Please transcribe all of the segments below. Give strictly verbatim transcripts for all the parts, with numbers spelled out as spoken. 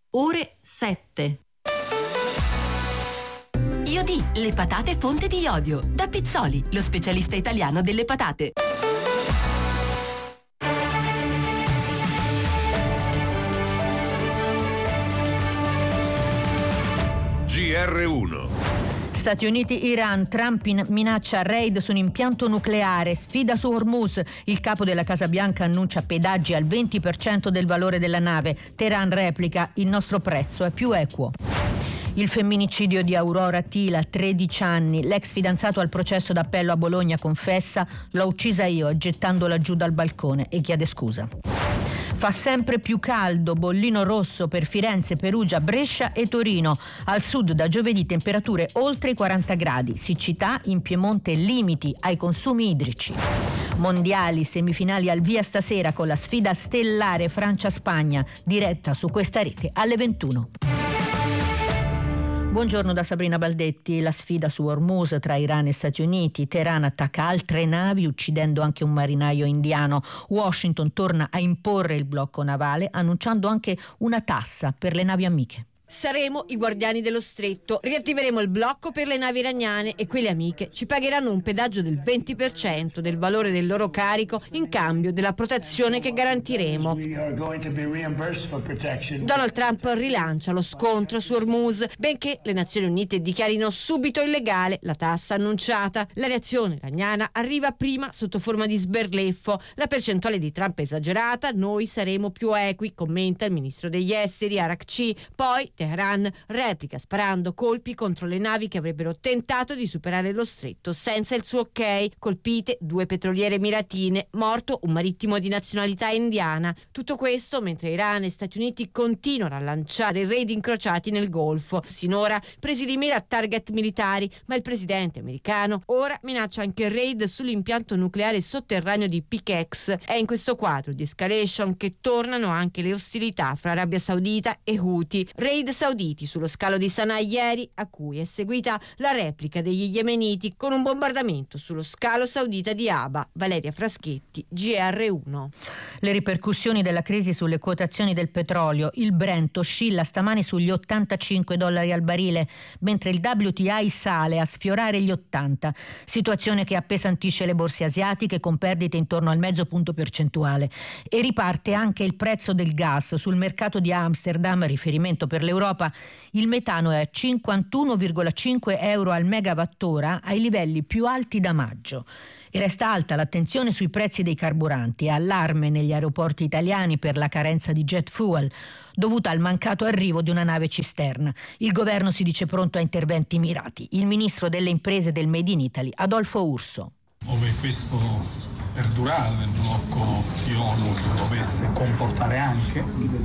ore sette. Iodì, le patate fonte di iodio. Da Pizzoli, lo specialista italiano delle patate. G R uno. Stati Uniti-Iran, Trump in- minaccia raid su un impianto nucleare, sfida su Hormuz, il capo della Casa Bianca annuncia pedaggi al venti per cento del valore della nave, Teheran replica, il nostro prezzo è più equo. Il femminicidio di Aurora Tila, tredici anni, l'ex fidanzato al processo d'appello a Bologna confessa, l'ho uccisa io gettandola giù dal balcone e chiede scusa. Fa sempre più caldo, bollino rosso per Firenze, Perugia, Brescia e Torino. Al sud da giovedì temperature oltre i quaranta gradi, siccità in Piemonte, limiti ai consumi idrici. Mondiali, semifinali al via stasera con la sfida stellare Francia-Spagna, diretta su questa rete alle ventuno. Buongiorno da Sabrina Baldetti. La sfida su Hormuz tra Iran e Stati Uniti. Teheran attacca altre navi uccidendo anche un marinaio indiano. Washington torna a imporre il blocco navale annunciando anche una tassa per le navi amiche. Saremo i guardiani dello stretto, riattiveremo il blocco per le navi iraniane e quelle amiche ci pagheranno un pedaggio del venti per cento del valore del loro carico in cambio della protezione che garantiremo. Donald Trump rilancia lo scontro su Hormuz, benché le Nazioni Unite dichiarino subito illegale la tassa annunciata. La reazione iraniana arriva prima sotto forma di sberleffo. La percentuale di Trump è esagerata, noi saremo più equi, commenta il ministro degli esteri Arakci. Poi Teheran replica sparando colpi contro le navi che avrebbero tentato di superare lo stretto senza il suo ok. Colpite due petroliere emiratine, morto un marittimo di nazionalità indiana. Tutto questo mentre Iran e Stati Uniti continuano a lanciare raid incrociati nel Golfo. Sinora presi di mira target militari, ma il presidente americano ora minaccia anche raid sull'impianto nucleare sotterraneo di Pikex. È in questo quadro di escalation che tornano anche le ostilità fra Arabia Saudita e Houthi. Raid sauditi sullo scalo di Sana'a ieri, a cui è seguita la replica degli yemeniti con un bombardamento sullo scalo saudita di Aba. Valeria Fraschetti, G R uno. Le ripercussioni della crisi sulle quotazioni del petrolio. Il Brent oscilla stamani sugli ottantacinque dollari al barile, mentre il W T I sale a sfiorare gli ottanta. Situazione che appesantisce le borse asiatiche con perdite intorno al mezzo punto percentuale. E riparte anche il prezzo del gas sul mercato di Amsterdam, riferimento per l'Europa. Il metano è a cinquantuno virgola cinque euro al megawattora, ai livelli più alti da maggio. E resta alta l'attenzione sui prezzi dei carburanti. Allarme negli aeroporti italiani per la carenza di jet fuel dovuta al mancato arrivo di una nave cisterna. Il governo si dice pronto a interventi mirati. Il ministro delle imprese del Made in Italy, Adolfo Urso. Ove questo perdurare nel blocco di Hormuz dovesse comportare anche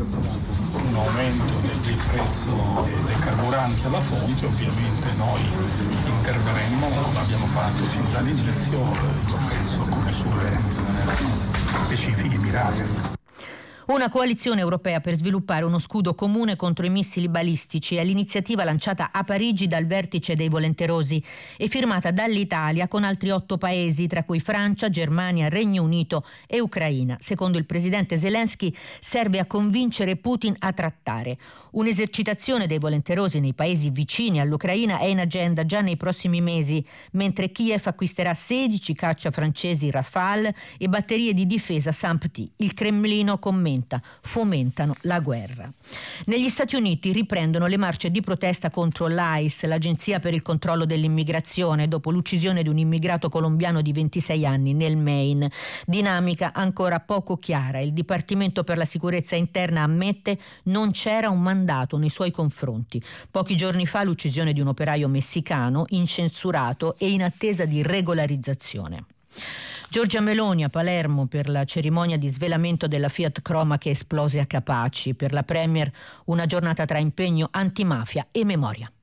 un aumento del, del prezzo del carburante alla fonte, ovviamente noi interverremo come abbiamo fatto sin dall'inizio, io penso con misure specifiche mirate. Una coalizione europea per sviluppare uno scudo comune contro i missili balistici è l'iniziativa lanciata a Parigi dal vertice dei volenterosi e firmata dall'Italia con altri otto paesi, tra cui Francia, Germania, Regno Unito e Ucraina. Secondo il presidente Zelensky serve a convincere Putin a trattare. Un'esercitazione dei volenterosi nei paesi vicini all'Ucraina è in agenda già nei prossimi mesi, mentre Kiev acquisterà sedici caccia francesi Rafale e batterie di difesa SAMP-T. Il Cremlino commenta: fomentano la guerra. Negli Stati Uniti riprendono le marce di protesta contro l'I C E, l'agenzia per il controllo dell'immigrazione, dopo l'uccisione di un immigrato colombiano di ventisei anni nel Maine. Dinamica ancora poco chiara. Il Dipartimento per la sicurezza interna ammette non c'era un mandato nei suoi confronti. Pochi giorni fa l'uccisione di un operaio messicano incensurato e in attesa di regolarizzazione. Giorgia Meloni a Palermo per la cerimonia di svelamento della Fiat Croma che esplose a Capaci. Per la Premier una giornata tra impegno antimafia e memoria.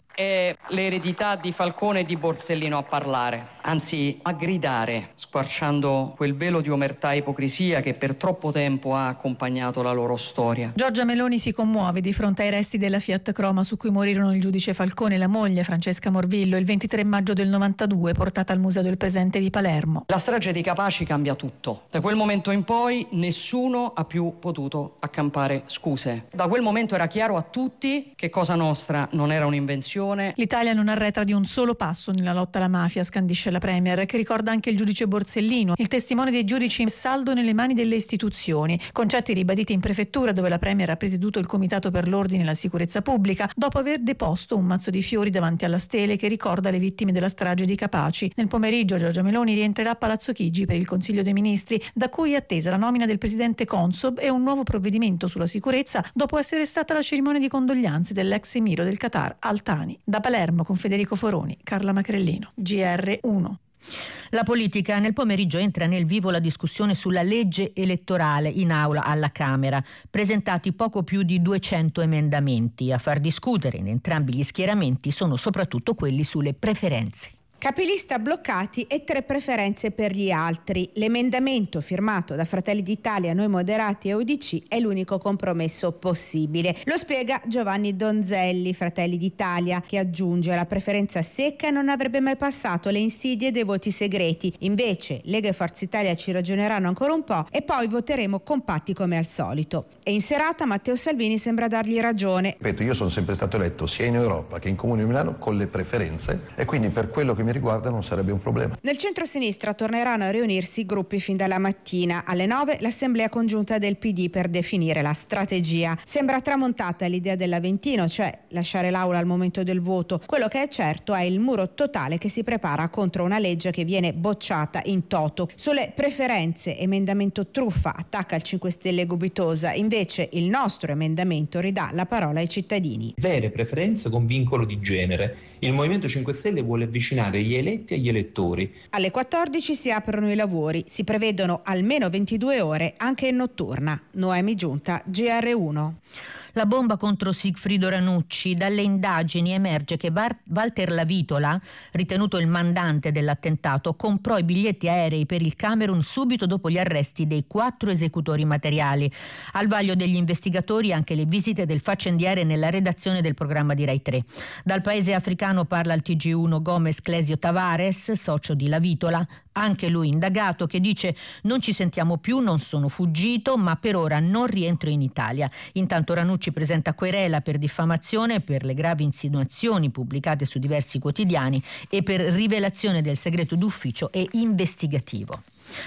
È l'eredità di Falcone e di Borsellino a parlare, anzi a gridare, squarciando quel velo di omertà e ipocrisia che per troppo tempo ha accompagnato la loro storia. Giorgia Meloni si commuove di fronte ai resti della Fiat Croma su cui morirono il giudice Falcone e la moglie Francesca Morvillo il ventitré maggio del novantadue, portata al Museo del Presente di Palermo. La strage di Capaci cambia tutto. Da quel momento in poi nessuno ha più potuto accampare scuse. Da quel momento era chiaro a tutti che Cosa Nostra non era un'invenzione. L'Italia non arretra di un solo passo nella lotta alla mafia, scandisce la Premier, che ricorda anche il giudice Borsellino, il testimone dei giudici in saldo nelle mani delle istituzioni. Concetti ribaditi in prefettura, dove la Premier ha presieduto il Comitato per l'Ordine e la Sicurezza Pubblica, dopo aver deposto un mazzo di fiori davanti alla stele che ricorda le vittime della strage di Capaci. Nel pomeriggio Giorgia Meloni rientrerà a Palazzo Chigi per il Consiglio dei Ministri, da cui è attesa la nomina del presidente Consob e un nuovo provvedimento sulla sicurezza dopo essere stata la cerimonia di condoglianze dell'ex emiro del Qatar Al Thani. Da Palermo con Federico Foroni, Carla Macrellino, G R uno. La politica nel pomeriggio entra nel vivo la discussione sulla legge elettorale in aula alla Camera. Presentati poco più di duecento emendamenti. A far discutere in entrambi gli schieramenti sono soprattutto quelli sulle preferenze. Capilista bloccati e tre preferenze per gli altri. L'emendamento firmato da Fratelli d'Italia, Noi Moderati e U D C è l'unico compromesso possibile. Lo spiega Giovanni Donzelli, Fratelli d'Italia, che aggiunge: la preferenza secca non avrebbe mai passato le insidie dei voti segreti. Invece Lega e Forza Italia ci ragioneranno ancora un po' e poi voteremo compatti come al solito. E in serata Matteo Salvini sembra dargli ragione. Ripeto, io sono sempre stato eletto sia in Europa che in Comune di Milano con le preferenze e quindi per quello che mi riguarda non sarebbe un problema. Nel centro-sinistra torneranno a riunirsi i gruppi fin dalla mattina. Alle nove l'assemblea congiunta del P D per definire la strategia. Sembra tramontata l'idea dell'Aventino, cioè lasciare l'aula al momento del voto. Quello che è certo è il muro totale che si prepara contro una legge che viene bocciata in toto. Sulle preferenze, emendamento truffa, attacca il cinque Stelle Gubitosa. Invece il nostro emendamento ridà la parola ai cittadini. Vere preferenze con vincolo di genere. Il Movimento cinque Stelle vuole avvicinare gli eletti agli elettori. Alle quattordici si aprono i lavori, si prevedono almeno ventidue ore anche in notturna. Noemi Giunta, G R uno. La bomba contro Sigfrido Ranucci. Dalle indagini emerge che Walter Lavitola, ritenuto il mandante dell'attentato, comprò i biglietti aerei per il Camerun subito dopo gli arresti dei quattro esecutori materiali. Al vaglio degli investigatori anche le visite del faccendiere nella redazione del programma di Rai tre. Dal paese africano parla al T G uno Gomez Clesio Tavares, socio di Lavitola, anche lui indagato, che dice: non ci sentiamo più, non sono fuggito, ma per ora non rientro in Italia. Intanto Ranucci presenta querela per diffamazione per le gravi insinuazioni pubblicate su diversi quotidiani e per rivelazione del segreto d'ufficio e investigativo.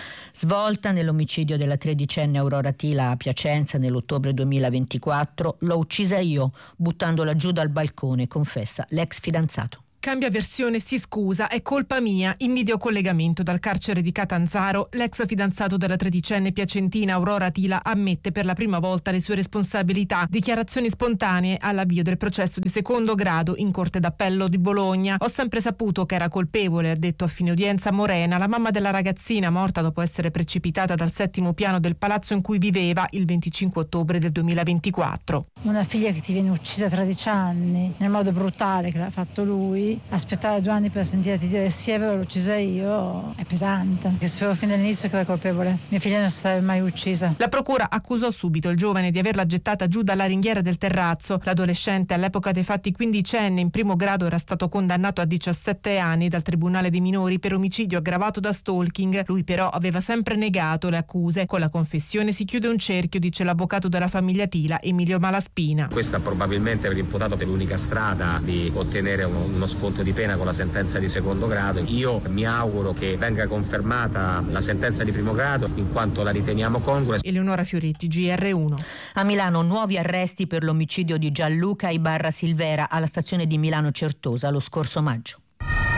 Svolta nell'omicidio della tredicenne Aurora Tila a Piacenza nell'ottobre duemilaventiquattro. L'ho uccisa io, buttandola giù dal balcone, confessa l'ex fidanzato. Cambia versione, si scusa, è colpa mia. In videocollegamento dal carcere di Catanzaro, l'ex fidanzato della tredicenne piacentina Aurora Tila ammette per la prima volta le sue responsabilità. Dichiarazioni spontanee all'avvio del processo di secondo grado in Corte d'Appello di Bologna. Ho sempre saputo che era colpevole, ha detto a fine udienza Morena, la mamma della ragazzina morta dopo essere precipitata dal settimo piano del palazzo in cui viveva il venticinque ottobre del duemilaventiquattro. Una figlia che ti viene uccisa a tredici anni, nel modo brutale che l'ha fatto lui. Aspettare due anni per sentirti dire sì, avevo uccisa io, è pesante. Che sapevo fin dall'inizio che era colpevole. Mia figlia non sarebbe mai uccisa. La procura accusò subito il giovane di averla gettata giù dalla ringhiera del terrazzo. L'adolescente, all'epoca dei fatti quindicenne, in primo grado era stato condannato a diciassette anni dal Tribunale dei minori per omicidio aggravato da stalking. Lui però aveva sempre negato le accuse. Con la confessione si chiude un cerchio, dice l'avvocato della famiglia Tila, Emilio Malaspina. Questa probabilmente per l'imputato è l'unica strada di ottenere uno, uno sconto di pena con la sentenza di secondo grado. Io mi auguro che venga confermata la sentenza di primo grado, in quanto la riteniamo congrua. Eleonora Fioretti, G R uno. A Milano nuovi arresti per l'omicidio di Gianluca Ibarra Silvera alla stazione di Milano Certosa lo scorso maggio.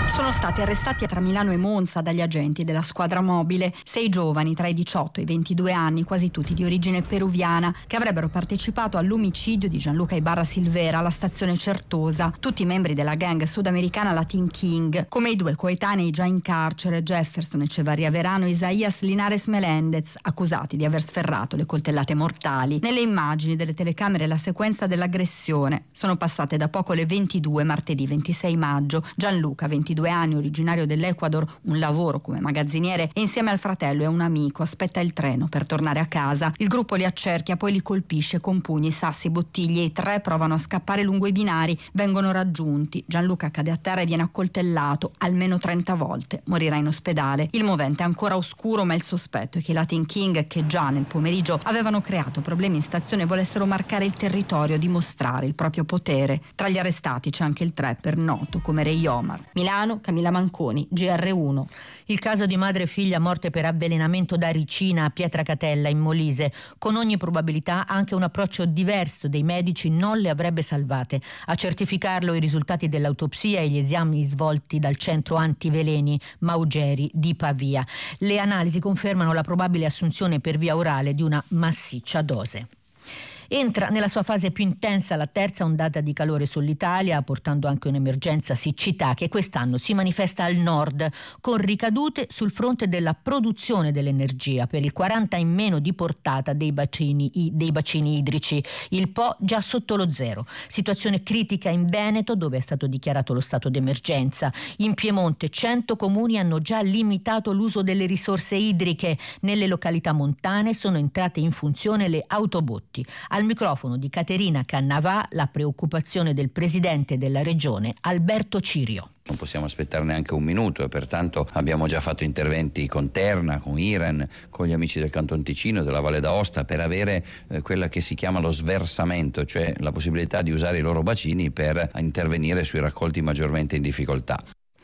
Sono stati arrestati tra Milano e Monza dagli agenti della squadra mobile sei giovani tra i diciotto e i ventidue anni, quasi tutti di origine peruviana, che avrebbero partecipato all'omicidio di Gianluca Ibarra Silvera alla stazione Certosa, tutti membri della gang sudamericana Latin King, come i due coetanei già in carcere, Jefferson Echevarria Verano e Isaías Linares Melendez, accusati di aver sferrato le coltellate mortali. Nelle immagini delle telecamere la sequenza dell'aggressione. Sono passate da poco le ventidue, martedì ventisei maggio. Gianluca, ventidue anni, originario dell'Ecuador, un lavoro come magazziniere e insieme al fratello e un amico aspetta il treno per tornare a casa. Il gruppo li accerchia, poi li colpisce con pugni, sassi, bottiglie. I tre provano a scappare lungo i binari, vengono raggiunti. Gianluca cade a terra e viene accoltellato almeno trenta volte. Morirà in ospedale. Il movente è ancora oscuro, ma il sospetto è che i Latin King, che già nel pomeriggio avevano creato problemi in stazione, volessero marcare il territorio, dimostrare il proprio potere. Tra gli arrestati c'è anche il trapper noto come Ray Omar. Milano, Camilla Manconi, G R uno. Il caso di madre e figlia morte per avvelenamento da ricina a Pietracatella in Molise. Con ogni probabilità anche un approccio diverso dei medici non le avrebbe salvate. A certificarlo i risultati dell'autopsia e gli esami svolti dal centro antiveleni Maugeri di Pavia. Le analisi confermano la probabile assunzione per via orale di una massiccia dose. Entra nella sua fase più intensa la terza ondata di calore sull'Italia, portando anche un'emergenza siccità che quest'anno si manifesta al nord, con ricadute sul fronte della produzione dell'energia per il quaranta in meno di portata dei bacini, dei bacini idrici, il Po già sotto lo zero. Situazione critica in Veneto, dove è stato dichiarato lo stato d'emergenza. In Piemonte cento comuni hanno già limitato l'uso delle risorse idriche. Nelle località montane sono entrate in funzione le autobotti. Al microfono di Caterina Cannavà la preoccupazione del presidente della regione Alberto Cirio. Non possiamo aspettare neanche un minuto e pertanto abbiamo già fatto interventi con Terna, con Iren, con gli amici del Canton Ticino, della Valle d'Aosta, per avere eh, quella che si chiama lo sversamento, cioè la possibilità di usare i loro bacini per intervenire sui raccolti maggiormente in difficoltà.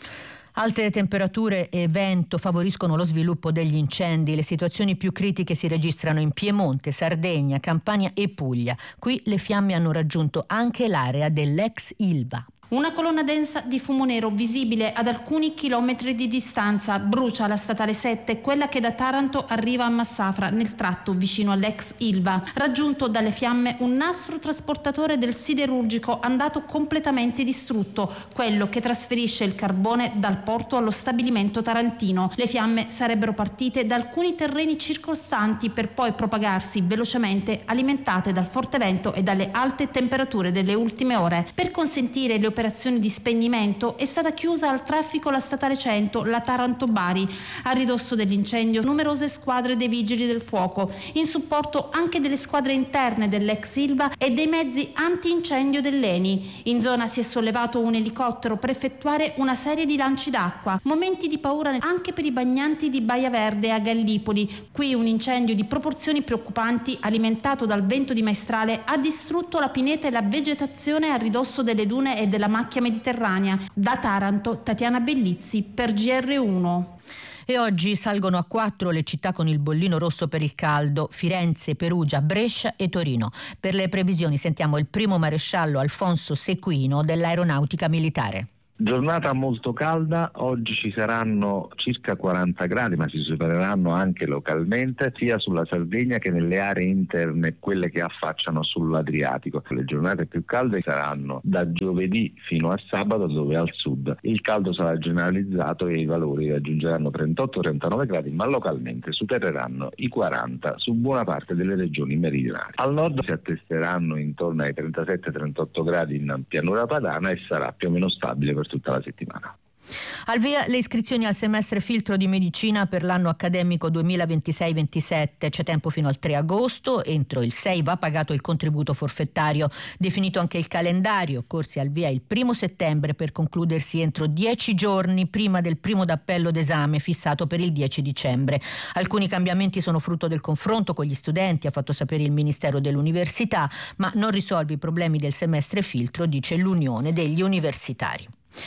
Alte temperature e vento favoriscono lo sviluppo degli incendi. Le situazioni più critiche si registrano in Piemonte, Sardegna, Campania e Puglia. Qui le fiamme hanno raggiunto anche l'area dell'ex Ilva. Una colonna densa di fumo nero visibile ad alcuni chilometri di distanza brucia la statale sette, quella che da Taranto arriva a Massafra, nel tratto vicino all'ex Ilva. Raggiunto dalle fiamme un nastro trasportatore del siderurgico andato completamente distrutto, quello che trasferisce il carbone dal porto allo stabilimento tarantino. Le fiamme sarebbero partite da alcuni terreni circostanti per poi propagarsi velocemente, alimentate dal forte vento e dalle alte temperature delle ultime ore. Per consentire le operazioni operazioni di spegnimento è stata chiusa al traffico la statale cento, la Taranto-Bari. A ridosso dell'incendio numerose squadre dei vigili del fuoco, in supporto anche delle squadre interne dell'ex Ilva e dei mezzi antincendio dell'Eni. In zona si è sollevato un elicottero per effettuare una serie di lanci d'acqua. Momenti di paura anche per i bagnanti di Baia Verde a Gallipoli. Qui un incendio di proporzioni preoccupanti, alimentato dal vento di maestrale, ha distrutto la pineta e la vegetazione a ridosso delle dune e della macchia mediterranea. Da Taranto, Tatiana Bellizzi per G R uno. E oggi salgono a quattro le città con il bollino rosso per il caldo: Firenze, Perugia, Brescia e Torino. Per le previsioni sentiamo il primo maresciallo Alfonso Sequino dell'Aeronautica Militare. Giornata molto calda, oggi ci saranno circa quaranta gradi, ma si supereranno anche localmente sia sulla Sardegna che nelle aree interne, quelle che affacciano sull'Adriatico. Le giornate più calde saranno da giovedì fino a sabato, dove al sud il caldo sarà generalizzato e i valori raggiungeranno trentotto trentanove gradi, ma localmente supereranno i quaranta su buona parte delle regioni meridionali. Al nord si attesteranno intorno ai trentasette trentotto gradi in pianura padana e sarà più o meno stabile per tutta la settimana. Al via le iscrizioni al semestre filtro di medicina per l'anno accademico duemilaventisei ventisette. C'è tempo fino al tre agosto. Entro il sei va pagato il contributo forfettario. Definito anche il calendario. Corsi al via il primo settembre per concludersi entro dieci giorni prima del primo d'appello d'esame fissato per il dieci dicembre. Alcuni cambiamenti sono frutto del confronto con gli studenti, ha fatto sapere il Ministero dell'Università, ma non risolve i problemi del semestre filtro, dice l'Unione degli Universitari.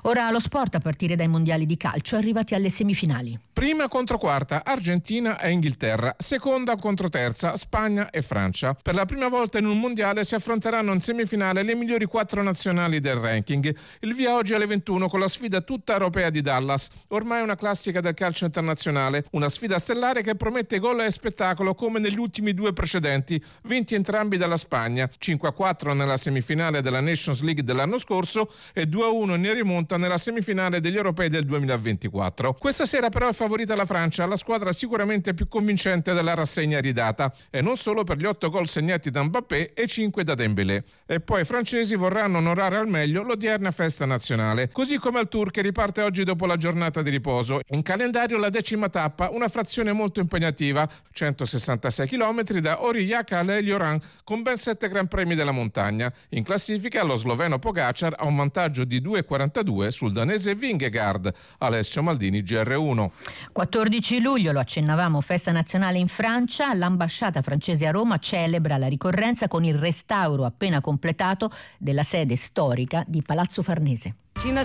Ora lo sport a partire dai mondiali di calcio arrivati alle semifinali. Prima contro quarta Argentina e Inghilterra, seconda contro terza Spagna e Francia. Per la prima volta in un mondiale si affronteranno in semifinale le migliori quattro nazionali del ranking. Il via oggi alle ventuno con la sfida tutta europea di Dallas, ormai una classica del calcio internazionale, una sfida stellare che promette gol e spettacolo come negli ultimi due precedenti, vinti entrambi dalla Spagna, cinque a quattro nella semifinale della Nations League dell'anno scorso e due a uno in rimonta nella semifinale degli europei del duemilaventiquattro. Questa sera però è favorita la Francia, la squadra sicuramente più convincente della rassegna ridata, e non solo per gli otto gol segnati da Mbappé e cinque da Dembélé. E poi i francesi vorranno onorare al meglio l'odierna festa nazionale, così come il Tour che riparte oggi dopo la giornata di riposo. In calendario la decima tappa, una frazione molto impegnativa, centosessantasei chilometri da Aurillac a l'Elioran, con ben sette gran premi della montagna. In classifica lo sloveno Pogacar ha un vantaggio di due virgola quarantadue sul danese Vingegaard. Alessio Maldini, G R uno. quattordici luglio, lo accennavamo, festa nazionale in Francia. L'ambasciata francese a Roma celebra la ricorrenza con il restauro appena completato della sede storica di Palazzo Farnese.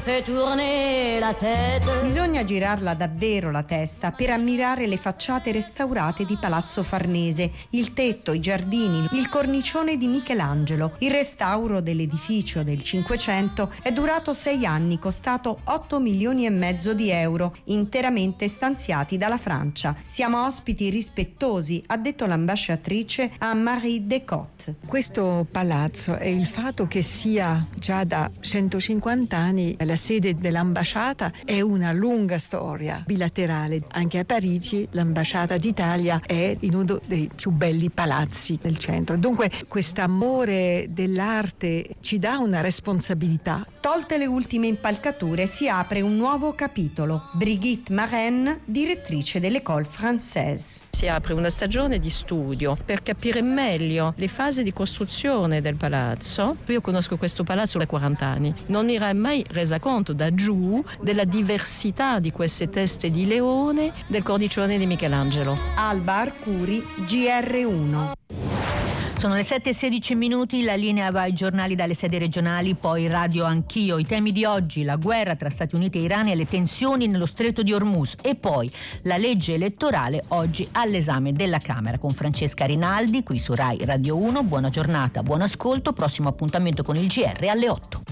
Bisogna girarla davvero la testa per ammirare le facciate restaurate di Palazzo Farnese, il tetto, i giardini, il cornicione di Michelangelo. Il restauro dell'edificio del Cinquecento è durato sei anni, costato otto milioni e mezzo di euro, interamente stanziati dalla Francia. Siamo ospiti rispettosi, ha detto l'ambasciatrice Anne-Marie Decotte. Questo palazzo e il fatto che sia già da centocinquanta anni la sede dell'ambasciata è una lunga storia bilaterale. Anche a Parigi l'ambasciata d'Italia è in uno dei più belli palazzi del centro. Dunque quest'amore dell'arte ci dà una responsabilità. Tolte le ultime impalcature si apre un nuovo capitolo. Brigitte Marenne, direttrice dell'École Française. Si apre una stagione di studio per capire meglio le fasi di costruzione del palazzo. Io conosco questo palazzo da quaranta anni. Non mi era mai resa conto da giù della diversità di queste teste di leone del cornicione di Michelangelo. Alba Arcuri, G R uno. Sono le sette e sedici minuti, la linea va ai giornali dalle sedi regionali, poi Radio Anch'io. I temi di oggi: la guerra tra Stati Uniti e Iran e le tensioni nello stretto di Hormuz, e poi la legge elettorale oggi all'esame della Camera con Francesca Rinaldi qui su Rai Radio uno. Buona giornata, buon ascolto, prossimo appuntamento con il G R alle otto.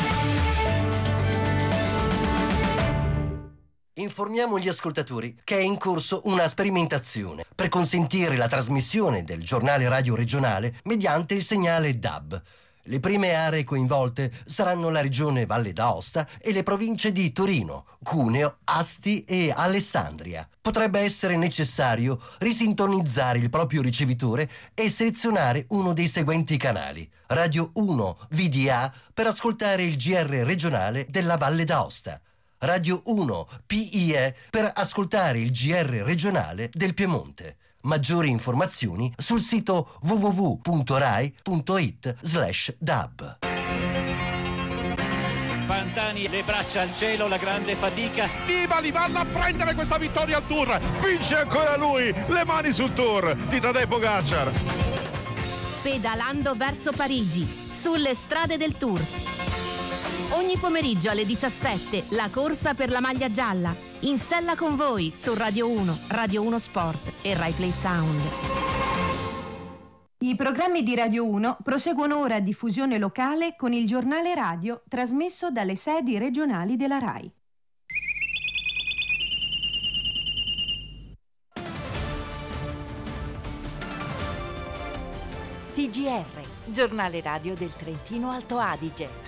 Informiamo gli ascoltatori che è in corso una sperimentazione per consentire la trasmissione del giornale radio regionale mediante il segnale D A B. Le prime aree coinvolte saranno la regione Valle d'Aosta e le province di Torino, Cuneo, Asti e Alessandria. Potrebbe essere necessario risintonizzare il proprio ricevitore e selezionare uno dei seguenti canali: Radio uno V D A per ascoltare il G R regionale della Valle d'Aosta, Radio uno P I E per ascoltare il G R regionale del Piemonte. Maggiori informazioni sul sito w w w punto rai punto it slash d a b. Pantani, le braccia al cielo, la grande fatica. Nibali vanno a prendere questa vittoria al Tour. Vince ancora lui, le mani sul Tour di Tadej Pogacar. Pedalando verso Parigi, sulle strade del Tour. Ogni pomeriggio alle diciassette, la corsa per la maglia gialla. In sella con voi su Radio uno, Radio uno Sport e Rai Play Sound. I programmi di Radio uno proseguono ora a diffusione locale con il giornale radio trasmesso dalle sedi regionali della Rai. T G R, giornale radio del Trentino Alto Adige.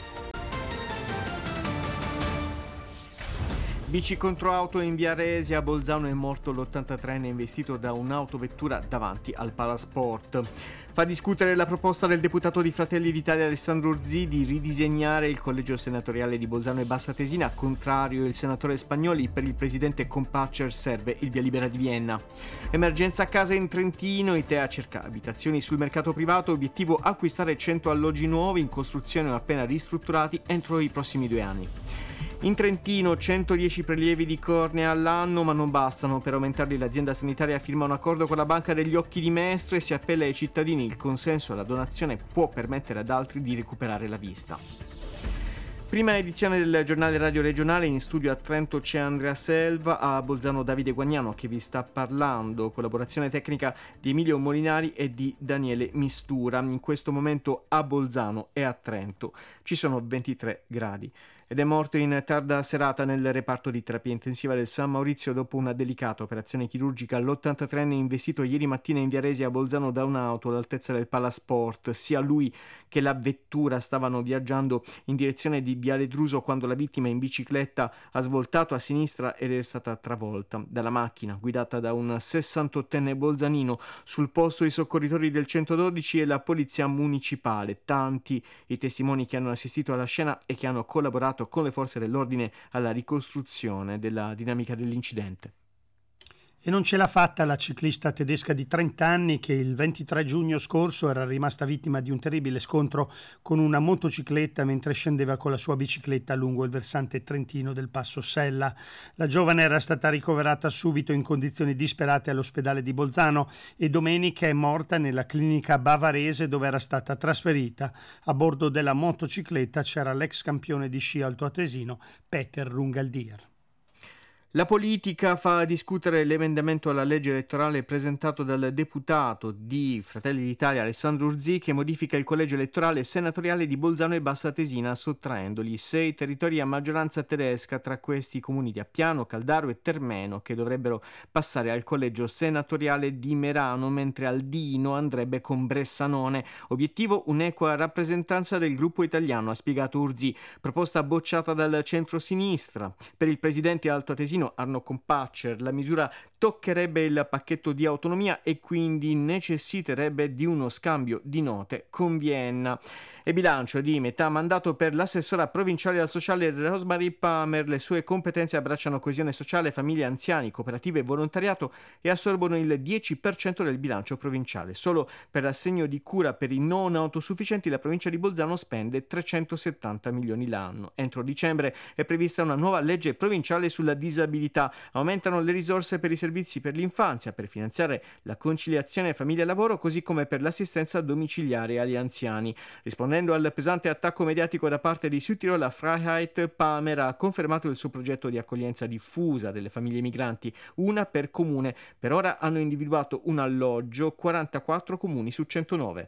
Bici contro auto in via Resia, a Bolzano è morto l'ottantatreenne investito da un'autovettura davanti al Palasport. Fa discutere la proposta del deputato di Fratelli d'Italia Alessandro Urzì di ridisegnare il collegio senatoriale di Bolzano e Bassa Tesina. Contrario il senatore Spagnoli, per il presidente Compaccer serve il via libera di Vienna. Emergenza casa in Trentino, I T E A cerca abitazioni sul mercato privato, obiettivo acquistare cento alloggi nuovi in costruzione o appena ristrutturati entro i prossimi due anni. In Trentino centodieci prelievi di cornea all'anno, ma non bastano. Per aumentarli l'azienda sanitaria firma un accordo con la Banca degli Occhi di Mestre e si appella ai cittadini. Il consenso alla donazione può permettere ad altri di recuperare la vista. Prima edizione del giornale radio regionale. In studio a Trento c'è Andrea Selva, a Bolzano Davide Guagnano che vi sta parlando, collaborazione tecnica di Emilio Molinari e di Daniele Mistura. In questo momento a Bolzano e a Trento ci sono ventitré gradi. Ed è morto in tarda serata nel reparto di terapia intensiva del San Maurizio dopo una delicata operazione chirurgica. L'ottantatreenne investito ieri mattina in Viaresia a Bolzano da un'auto all'altezza del Palasport. Sia lui che la vettura stavano viaggiando in direzione di Viale Druso quando la vittima in bicicletta ha svoltato a sinistra ed è stata travolta dalla macchina guidata da un sessantottenne bolzanino. Sul posto i soccorritori del centododici e la polizia municipale. Tanti i testimoni che hanno assistito alla scena e che hanno collaborato con le forze dell'ordine alla ricostruzione della dinamica dell'incidente. E non ce l'ha fatta la ciclista tedesca di trenta anni che il ventitré giugno scorso era rimasta vittima di un terribile scontro con una motocicletta mentre scendeva con la sua bicicletta lungo il versante trentino del Passo Sella. La giovane era stata ricoverata subito in condizioni disperate all'ospedale di Bolzano e domenica è morta nella clinica bavarese dove era stata trasferita. A bordo della motocicletta c'era l'ex campione di sci altoatesino Peter Rungaldier. La politica fa discutere l'emendamento alla legge elettorale presentato dal deputato di Fratelli d'Italia Alessandro Urzì che modifica il collegio elettorale senatoriale di Bolzano e Bassa Atesina sottraendogli sei territori a maggioranza tedesca, tra questi i comuni di Appiano, Caldaro e Termeno che dovrebbero passare al collegio senatoriale di Merano, mentre Aldino andrebbe con Bressanone. Obiettivo un'equa rappresentanza del gruppo italiano, ha spiegato Urzì, proposta bocciata dal centro-sinistra. Per il presidente altoatesino Arno Compaccer la misura toccherebbe il pacchetto di autonomia e quindi necessiterebbe di uno scambio di note con Vienna. E bilancio di metà mandato per l'assessora provinciale al sociale Rosemary Palmer. Le sue competenze abbracciano coesione sociale, famiglie, anziani, cooperative e volontariato e assorbono il dieci per cento del bilancio provinciale. Solo per l'assegno di cura per i non autosufficienti la provincia di Bolzano spende trecentosettanta milioni l'anno. Entro dicembre è prevista una nuova legge provinciale sulla disabilità. Aumentano le risorse per i servizi per l'infanzia, per finanziare la conciliazione famiglia e lavoro, così come per l'assistenza domiciliare agli anziani. Rispondendo al pesante attacco mediatico da parte di Südtirol, la Freiheit, Palmer ha confermato il suo progetto di accoglienza diffusa delle famiglie migranti, una per comune. Per ora hanno individuato un alloggio, quarantaquattro comuni su centonove.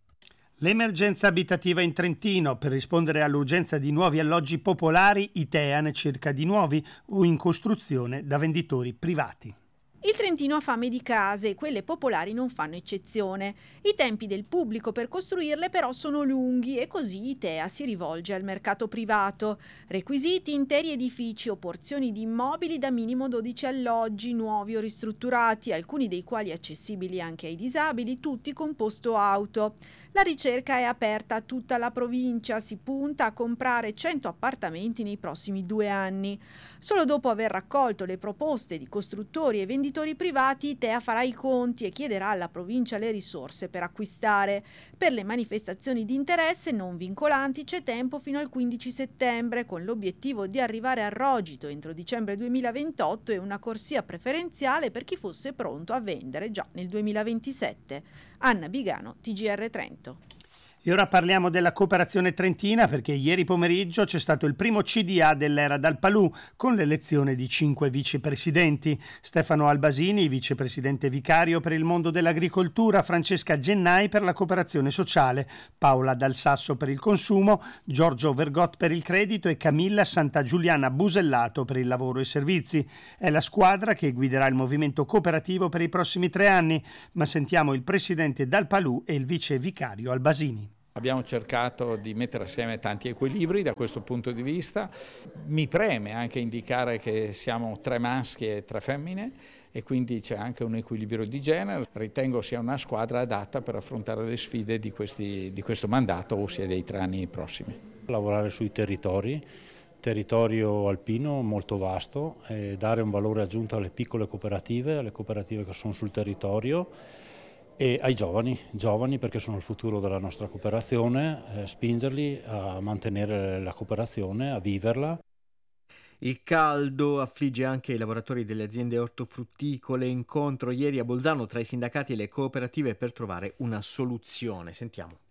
L'emergenza abitativa in Trentino. Per rispondere all'urgenza di nuovi alloggi popolari, I T E A ne cerca di nuovi o in costruzione da venditori privati. Il Trentino ha fame di case e quelle popolari non fanno eccezione. I tempi del pubblico per costruirle però sono lunghi e così I T E A si rivolge al mercato privato. Requisiti: interi edifici o porzioni di immobili da minimo dodici alloggi, nuovi o ristrutturati, alcuni dei quali accessibili anche ai disabili, tutti con posto auto. La ricerca è aperta a tutta la provincia, si punta a comprare cento appartamenti nei prossimi due anni. Solo dopo aver raccolto le proposte di costruttori e venditori privati, I T E A farà i conti e chiederà alla provincia le risorse per acquistare. Per le manifestazioni di interesse non vincolanti c'è tempo fino al quindici settembre, con l'obiettivo di arrivare a Rogito entro dicembre duemilaventotto e una corsia preferenziale per chi fosse pronto a vendere già nel duemilaventisette. Anna Bigano, T G R Trento. E ora parliamo della cooperazione trentina perché ieri pomeriggio c'è stato il primo C D A dell'era Dalpalù con l'elezione di cinque vicepresidenti. Stefano Albasini, vicepresidente vicario per il mondo dell'agricoltura, Francesca Gennai per la cooperazione sociale, Paola Dal Sasso per il consumo, Giorgio Vergot per il credito e Camilla Santagiuliana Busellato per il lavoro e servizi. È la squadra che guiderà il movimento cooperativo per i prossimi tre anni, ma sentiamo il presidente Dalpalù e il vice vicario Albasini. Abbiamo cercato di mettere assieme tanti equilibri da questo punto di vista. Mi preme anche indicare che siamo tre maschi e tre femmine e quindi c'è anche un equilibrio di genere. Ritengo sia una squadra adatta per affrontare le sfide di, questi, di questo mandato, ossia dei tre anni prossimi. Lavorare sui territori, territorio alpino molto vasto, e dare un valore aggiunto alle piccole cooperative, alle cooperative che sono sul territorio, e ai giovani, giovani perché sono il futuro della nostra cooperazione, eh, spingerli a mantenere la cooperazione, a viverla. Il caldo affligge anche i lavoratori delle aziende ortofrutticole. Incontro ieri a Bolzano tra i sindacati e le cooperative per trovare una soluzione. Sentiamo.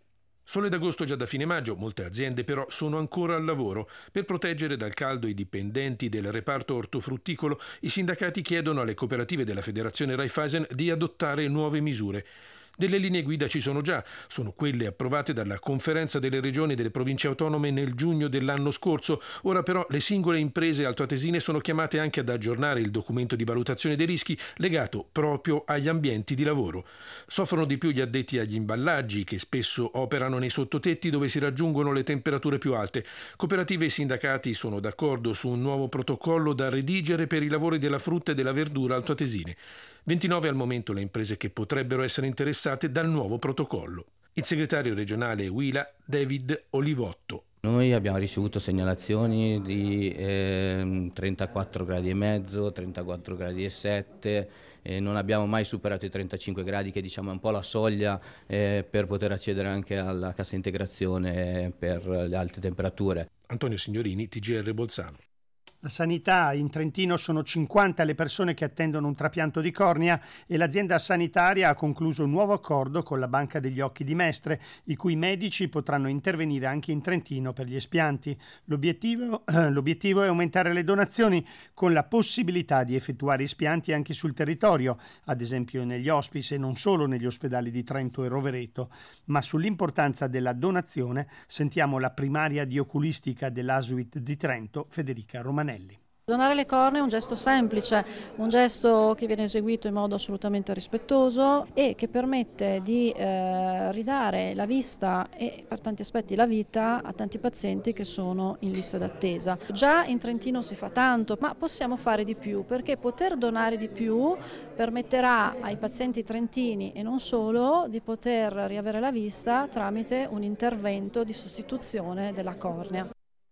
Sole d'agosto già da fine maggio, molte aziende però sono ancora al lavoro. Per proteggere dal caldo i dipendenti del reparto ortofrutticolo, i sindacati chiedono alle cooperative della Federazione Raiffeisen di adottare nuove misure. Delle linee guida ci sono già, sono quelle approvate dalla Conferenza delle Regioni e delle Province Autonome nel giugno dell'anno scorso. Ora però le singole imprese altoatesine sono chiamate anche ad aggiornare il documento di valutazione dei rischi legato proprio agli ambienti di lavoro. Soffrono di più gli addetti agli imballaggi, che spesso operano nei sottotetti dove si raggiungono le temperature più alte. Cooperative e sindacati sono d'accordo su un nuovo protocollo da redigere per i lavori della frutta e della verdura altoatesine. ventinove al momento le imprese che potrebbero essere interessate dal nuovo protocollo. Il segretario regionale Huila, David Olivotto. Noi abbiamo ricevuto segnalazioni di eh, trentaquattro gradi e mezzo, trentaquattro gradi e sette, e non abbiamo mai superato i trentacinque gradi, che diciamo è un po' la soglia eh, per poter accedere anche alla cassa integrazione per le alte temperature. Antonio Signorini, T G R Bolzano. La sanità in Trentino sono cinquanta le persone che attendono un trapianto di cornea e l'azienda sanitaria ha concluso un nuovo accordo con la Banca degli Occhi di Mestre, i cui medici potranno intervenire anche in Trentino per gli espianti. L'obiettivo, eh, l'obiettivo è aumentare le donazioni con la possibilità di effettuare espianti anche sul territorio, ad esempio negli hospice e non solo negli ospedali di Trento e Rovereto. Ma sull'importanza della donazione sentiamo la primaria di oculistica dell'A S U I T di Trento, Federica Romanelli. Donare le cornee è un gesto semplice, un gesto che viene eseguito in modo assolutamente rispettoso e che permette di eh, ridare la vista e per tanti aspetti la vita a tanti pazienti che sono in lista d'attesa. Già in Trentino si fa tanto, ma possiamo fare di più, perché poter donare di più permetterà ai pazienti trentini e non solo di poter riavere la vista tramite un intervento di sostituzione della cornea.